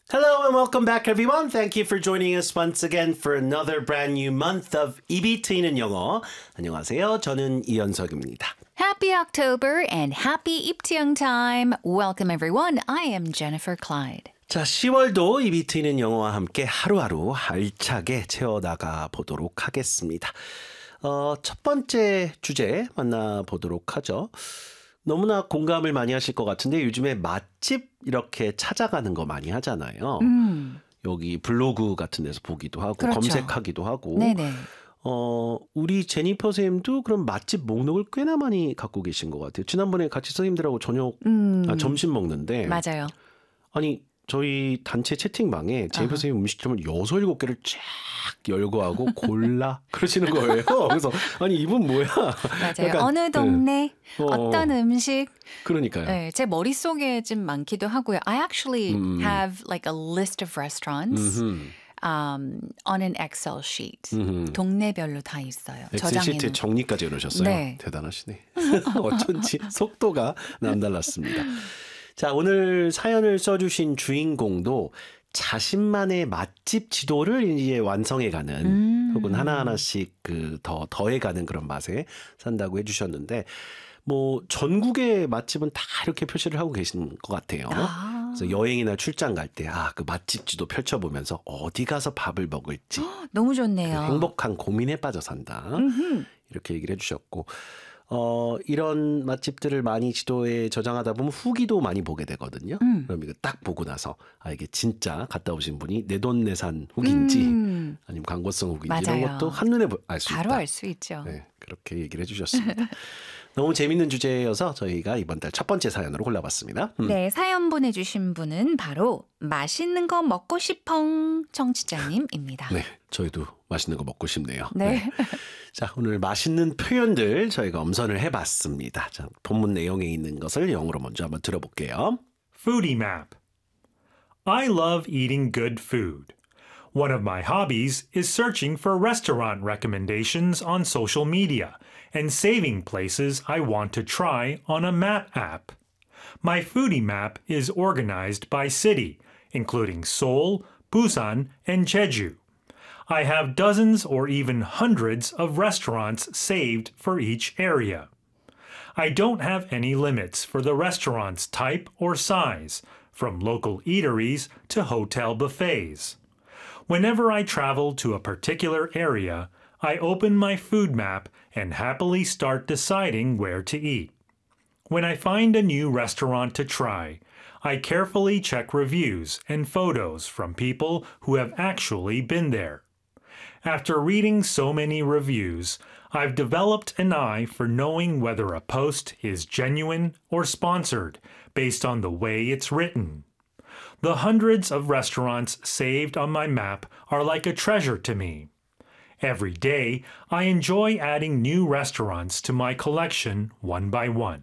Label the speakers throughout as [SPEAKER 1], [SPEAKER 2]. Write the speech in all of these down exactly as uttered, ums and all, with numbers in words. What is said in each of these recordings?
[SPEAKER 1] Hello and welcome back, everyone. Thank you for joining us once again for another brand new month of 입이 트이는 영어. 안녕하세요. 저는 이현석입니다.
[SPEAKER 2] Happy October and happy 입트영 time. Welcome everyone. I am Jennifer Clyde.
[SPEAKER 1] 자, 시월도 입이 트이는 영어와 함께 하루하루 알차게 채워나가 보도록 하겠습니다. 어, 첫 번째 주제 만나보도록 하죠. 너무나 공감을 많이 하실 것 같은데 요즘에 맛집 이렇게 찾아가는 거 많이 하잖아요.
[SPEAKER 2] 음.
[SPEAKER 1] 여기 블로그 같은 데서 보기도 하고
[SPEAKER 2] 그렇죠.
[SPEAKER 1] 검색하기도 하고.
[SPEAKER 2] 네네.
[SPEAKER 1] 어, 우리 제니퍼 선생님도 그런 맛집 목록을 꽤나 많이 갖고 계신 것 같아요. 지난번에 같이 선생님들하고 저녁,
[SPEAKER 2] 음.
[SPEAKER 1] 아, 점심 먹는데.
[SPEAKER 2] 맞아요.
[SPEAKER 1] 아니, 저희 단체 채팅방에 제니퍼
[SPEAKER 2] 아하.
[SPEAKER 1] 선생님 음식점을 여섯, 일곱 개를 쫙 열고 하고 골라 그러시는 거예요. 그래서 아니 이분 뭐야?
[SPEAKER 2] 맞아요.
[SPEAKER 1] 약간,
[SPEAKER 2] 어느 동네,
[SPEAKER 1] 네.
[SPEAKER 2] 어떤 음식.
[SPEAKER 1] 그러니까요.
[SPEAKER 2] 네, 제 머릿속에 좀 많기도 하고요. I actually
[SPEAKER 1] 음.
[SPEAKER 2] have like a list of restaurants
[SPEAKER 1] 음흠.
[SPEAKER 2] um, on an Excel sheet.
[SPEAKER 1] 음흠.
[SPEAKER 2] 동네별로 다 있어요.
[SPEAKER 1] 엑셀 시트에
[SPEAKER 2] 저장해놓은.
[SPEAKER 1] 정리까지 해놓으셨어요.
[SPEAKER 2] 네.
[SPEAKER 1] 대단하시네. 어쩐지 속도가 남달랐습니다. 자, 오늘 사연을 써주신 주인공도 자신만의 맛집 지도를 이제 완성해가는
[SPEAKER 2] 음.
[SPEAKER 1] 혹은 하나하나씩 그 더 더해가는 그런 맛에 산다고 해주셨는데 뭐 전국의 맛집은 다 이렇게 표시를 하고 계신 것 같아요.
[SPEAKER 2] 아.
[SPEAKER 1] 그래서 여행이나 출장 갈 때 아, 그 맛집 지도 펼쳐보면서 어디 가서 밥을 먹을지
[SPEAKER 2] 너무
[SPEAKER 1] 그
[SPEAKER 2] 좋네요.
[SPEAKER 1] 행복한 고민에 빠져 산다.
[SPEAKER 2] 음흠.
[SPEAKER 1] 이렇게 얘기를 해주셨고 어, 이런 맛집들을 많이 지도에 저장하다 보면 후기도 많이 보게 되거든요.
[SPEAKER 2] 음.
[SPEAKER 1] 그럼 이거 딱 보고 나서 아 이게 진짜 갔다 오신 분이 내돈내산 후기인지
[SPEAKER 2] 음.
[SPEAKER 1] 아니면 광고성 후기인지
[SPEAKER 2] 맞아요.
[SPEAKER 1] 이런 것도 한눈에 알 수 있다.
[SPEAKER 2] 바로 알 수 있죠.
[SPEAKER 1] 네, 그렇게 얘기를 해주셨습니다. 너무 재밌는 주제여서 저희가 이번 달 첫 번째 사연으로 골라봤습니다. 음.
[SPEAKER 2] 네, 사연 보내주신 분은 바로 맛있는 거 먹고 싶엉 청취자님입니다.
[SPEAKER 1] 네, 저희도 맛있는 거 먹고 싶네요.
[SPEAKER 2] 네.
[SPEAKER 1] 자, 오늘 맛있는 표현들 저희가 엄선을 해봤습니다. 자, 본문 내용에 있는 것을 영어로 먼저 한번 들어볼게요.
[SPEAKER 3] Foodie map. I love eating good food. One of my hobbies is searching for restaurant recommendations on social media and saving places I want to try on a map app. My foodie map is organized by city, including Seoul, Busan, and Jeju. I have dozens or even hundreds of restaurants saved for each area. I don't have any limits for the restaurant's type or size, from local eateries to hotel buffets. Whenever I travel to a particular area, I open my food map and happily start deciding where to eat. When I find a new restaurant to try, I carefully check reviews and photos from people who have actually been there. After reading so many reviews, I've developed an eye for knowing whether a post is genuine or sponsored based on the way it's written. The hundreds of restaurants saved on my map are like a treasure to me. Every day, I enjoy adding new restaurants to my collection one by one.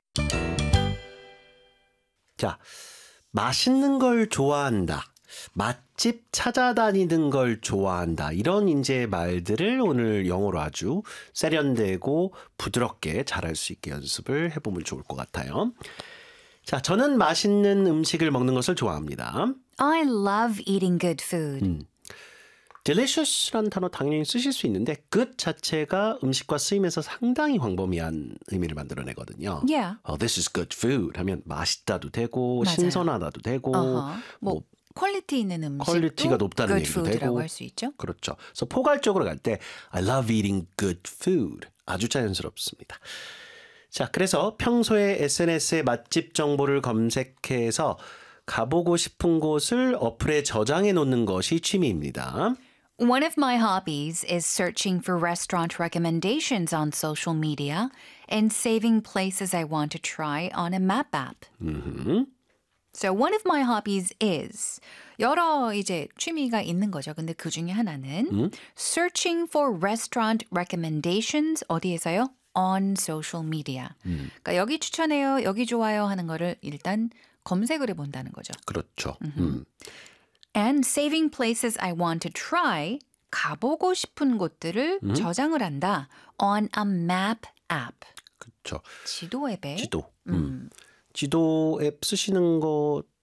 [SPEAKER 1] 자, 맛있는 걸 좋아한다. 맛집 찾아다니는 걸 좋아한다. 이런 이제 말들을 오늘 영어로 아주 세련되고 부드럽게 잘할 수 있게 연습을 해보면 좋을 것 같아요. 자, 저는 맛있는 음식을 먹는 것을 좋아합니다.
[SPEAKER 2] I love eating good food.
[SPEAKER 1] 음. delicious라는 단어 당연히 쓰실 수 있는데 good 자체가 음식과 쓰임에서 상당히 광범위한 의미를 만들어내거든요.
[SPEAKER 2] Yeah.
[SPEAKER 1] Oh, this is good food 하면 맛있다도 되고
[SPEAKER 2] 맞아요.
[SPEAKER 1] 신선하다도 되고
[SPEAKER 2] Uh-huh. 뭐,
[SPEAKER 1] 뭐
[SPEAKER 2] 퀄리티 있는 음식도
[SPEAKER 1] 퀄리티가 높다는
[SPEAKER 2] good
[SPEAKER 1] 얘기도
[SPEAKER 2] food라고
[SPEAKER 1] 되고
[SPEAKER 2] 할 수 있죠.
[SPEAKER 1] 그렇죠. 그래서 포괄적으로 갈 때 I love eating good food 아주 자연스럽습니다. 자, 그래서 평소에 에스엔에스에 맛집 정보를 검색해서 가보고 싶은 곳을 어플에 저장해 놓는 것이 취미입니다.
[SPEAKER 2] One of my hobbies is searching for restaurant recommendations on social media and saving places I want to try on a map app.
[SPEAKER 1] 음흠.
[SPEAKER 2] So one of my hobbies is 여러 이제 취미가 있는 거죠. 근데 그 중에 하나는
[SPEAKER 1] 음?
[SPEAKER 2] searching for restaurant recommendations 어디에서요? On social media.
[SPEAKER 1] 음.
[SPEAKER 2] 그러니까 여기 추천해요, 여기 좋아요 하는 거를 일단 검색을 해본다는 거죠.
[SPEAKER 1] 그렇죠. 음.
[SPEAKER 2] And saving places I want to try 가보고 싶은 곳들을
[SPEAKER 1] 음?
[SPEAKER 2] 저장을 한다. On a map app.
[SPEAKER 1] 그렇죠.
[SPEAKER 2] 지도 앱에.
[SPEAKER 1] 지도. 음.
[SPEAKER 2] 음.
[SPEAKER 1] 지도 앱 쓰시는 거